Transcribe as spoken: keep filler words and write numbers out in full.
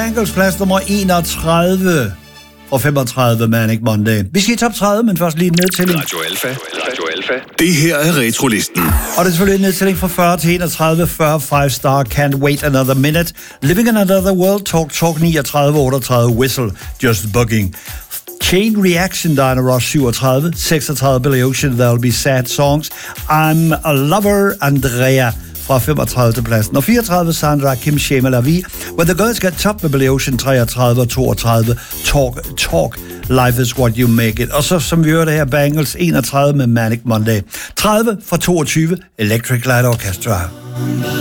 Bangles plads nummer enogtredive og femogtredive Manic Monday. Vi skal i top tredive, men først lige en nedtælling. Radio Alpha. Radio Alpha. Det her er Retrolisten. Og det er selvfølgelig en nedtælling fra fyrre til enogtredive. fyrre, five star, Can't Wait Another Minute. Living in Another World, Talk Talk niogtredive, otteogtredive, Whistle, Just Bugging. Chain Reaction, Diana Ross syvogtredive, seksogtredive, Billy Ocean, There'll Be Sad Songs. I'm a Lover, Andrea fra femogtredive til pladsen. Og fireogtredive, Sandra Kim Shema La Vie. When the Girls Get Top med Billy Ocean, treogtredive og toogtredive, Talk Talk, Life is What You Make It. Og så, som vi hørte her, Bangles, enogtredive med Manic Monday. tredive fra toogtyve, Electric Light Orchestra.